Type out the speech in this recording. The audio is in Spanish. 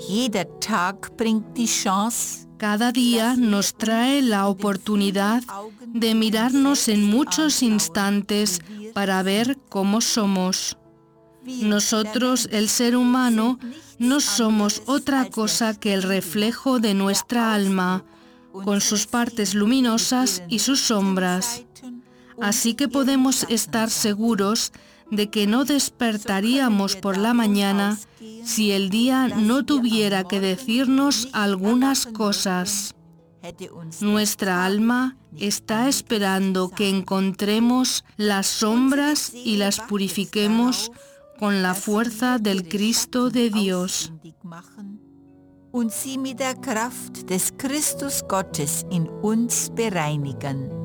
Jeder Tag bringt die Chance, Cada día nos trae la oportunidad de mirarnos en muchos instantes para ver cómo somos. Nosotros, el ser humano, no somos otra cosa que el reflejo de nuestra alma, con sus partes luminosas y sus sombras. Así que podemos estar seguros de que no despertaríamos por la mañana si el día no tuviera que decirnos algunas cosas. Nuestra alma está esperando que encontremos las sombras y las purifiquemos con la fuerza del Cristo de Dios. und sie mit der Kraft des Christus Gottes in uns bereinigen.